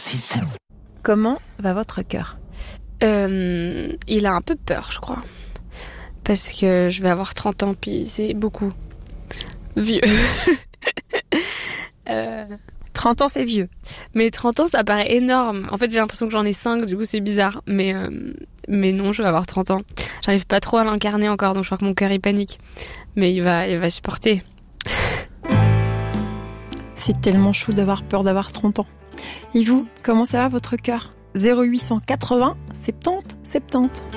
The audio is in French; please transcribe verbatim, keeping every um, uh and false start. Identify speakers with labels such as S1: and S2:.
S1: Comment va votre cœur ?
S2: euh, Il a un peu peur, je crois. Parce que je vais avoir trente ans, puis c'est beaucoup. Vieux. euh...
S1: trente ans, c'est vieux.
S2: Mais trente ans, ça paraît énorme. En fait, j'ai l'impression que j'en ai cinq, du coup, c'est bizarre. Mais, euh, mais non, je vais avoir trente ans. J'arrive pas trop à l'incarner encore, donc je crois que mon cœur, il panique. Mais il va, il va supporter.
S1: C'est tellement chou d'avoir peur d'avoir trente ans. Et vous, comment ça va votre cœur ? zéro huit cent quatre-vingts, soixante-dix, soixante-dix.